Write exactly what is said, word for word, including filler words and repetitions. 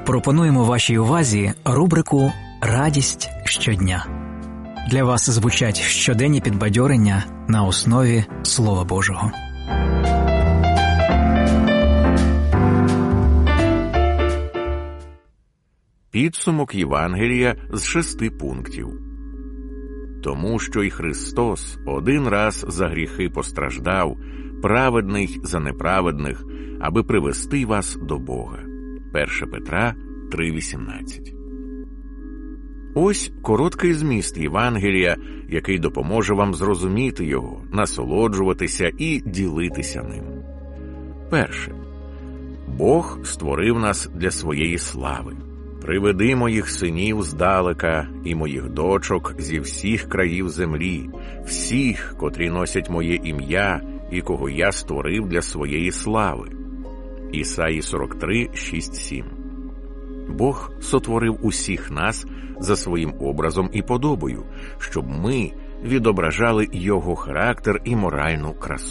пропонуємо вашій увазі рубрику «Радість щодня». Для вас звучать щоденні підбадьорення на основі Слова Божого. Підсумок Євангелія з шести пунктів. Тому що й Христос один раз за гріхи постраждав, праведний за неправедних, аби привести вас до Бога. перше Петра три вісімнадцять. Ось короткий зміст Євангелія, який допоможе вам зрозуміти його, насолоджуватися і ділитися ним. Перше. Бог створив нас для своєї слави. «Приведи моїх синів здалека і моїх дочок зі всіх країв землі, всіх, котрі носять моє ім'я і кого я створив для своєї слави». Ісаї сорок три, шість сім. Бог сотворив усіх нас за своїм образом і подобою, щоб ми відображали Його характер і моральну красу.